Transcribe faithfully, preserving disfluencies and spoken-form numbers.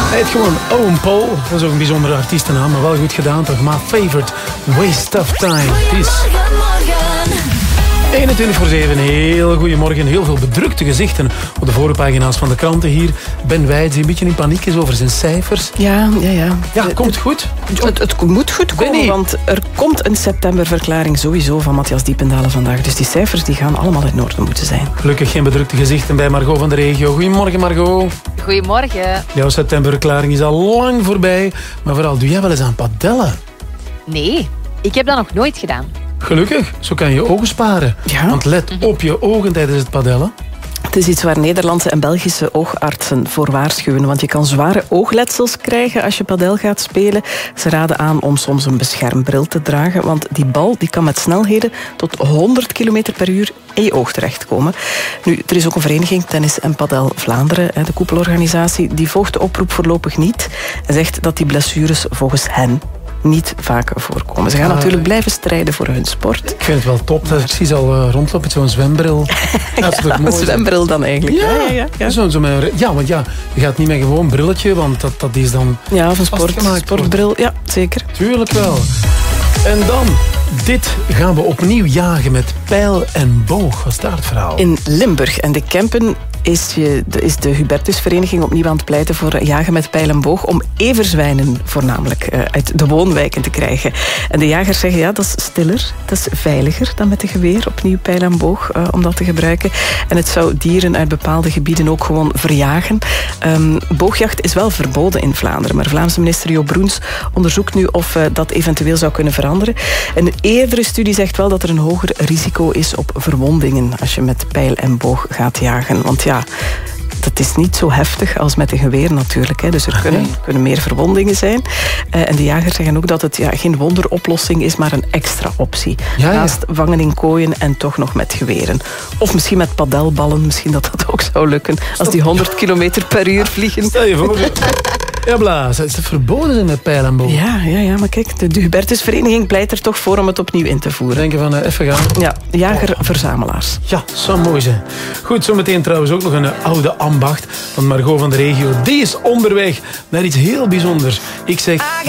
Hij heet gewoon Owen Paul. Dat is ook een bijzondere artiestennaam, maar wel goed gedaan toch? My favorite, Waste of Time. Peace. eenentwintig voor zeven, heel goedemorgen. Heel veel bedrukte gezichten op de voorpagina's van de kranten hier. Ben Wijts die een beetje in paniek is over zijn cijfers. Ja, ja, ja. Ja, komt het goed? Het, het moet goed komen, Benny. Want er komt een septemberverklaring sowieso van Matthias Diependalen vandaag. Dus die cijfers die gaan allemaal in orde moeten zijn. Gelukkig geen bedrukte gezichten bij Margot van de regio. Goedemorgen, Margot. Goedemorgen. Jouw septemberverklaring is al lang voorbij. Maar vooral, doe jij wel eens aan padellen? Nee, ik heb dat nog nooit gedaan. Gelukkig, zo kan je je ogen sparen. Ja. Want let op je ogen tijdens het padellen. Het is iets waar Nederlandse en Belgische oogartsen voor waarschuwen. Want je kan zware oogletsels krijgen als je padel gaat spelen. Ze raden aan om soms een beschermbril te dragen. Want die bal die kan met snelheden tot honderd kilometer per uur in je oog terechtkomen. Nu, er is ook een vereniging, Tennis en Padel Vlaanderen, de koepelorganisatie. Die volgt de oproep voorlopig niet. En zegt dat die blessures volgens hen niet vaak voorkomen. Ze gaan ah, natuurlijk blijven strijden voor hun sport. Ik vind het wel top dat ik zie ze al uh, rondlopen met zo'n zwembril. Dat is ja, mooi, een zwembril dan eigenlijk. Ja, ja, ja, ja. Zo, zo met, ja, want ja, je gaat niet met gewoon brilletje, want dat, dat is dan... Ja, of een sport, sportbril. Ja, zeker. Tuurlijk wel. En dan, dit gaan we opnieuw jagen met pijl en boog. Wat is daar het verhaal? In Limburg en de Kempen is, je, is de Hubertusvereniging opnieuw aan het pleiten voor jagen met pijl en boog om everzwijnen voornamelijk uit de woonwijken te krijgen. En de jagers zeggen, ja, dat is stiller, dat is veiliger dan met een geweer, opnieuw pijl en boog, uh, om dat te gebruiken. En het zou dieren uit bepaalde gebieden ook gewoon verjagen. Um, boogjacht is wel verboden in Vlaanderen, maar Vlaamse minister Jo Broens onderzoekt nu of uh, dat eventueel zou kunnen veranderen. Een eerdere studie zegt wel dat er een hoger risico is op verwondingen als je met pijl en boog gaat jagen. Want ja, dat is niet zo heftig als met een geweer natuurlijk. Hè. Dus er kunnen, kunnen meer verwondingen zijn. Uh, en de jagers zeggen ook dat het ja, geen wonderoplossing is, maar een extra optie. Ja, ja. Naast vangen in kooien en toch nog met geweren. Of misschien met padelballen, misschien dat dat ook zou lukken. Als die honderd kilometer per uur vliegen. Stel je voor. Ja, blaas. Is het verboden zijn met pijl en boog? Ja, ja, ja, maar kijk, de Hubertusvereniging pleit er toch voor om het opnieuw in te voeren. Denken van, uh, even gaan. Ja, jager-verzamelaars. Ja, zou mooi zijn. Goed, zometeen trouwens ook nog een uh, oude ambacht van Margot van de regio. Die is onderweg naar iets heel bijzonders. Ik zeg...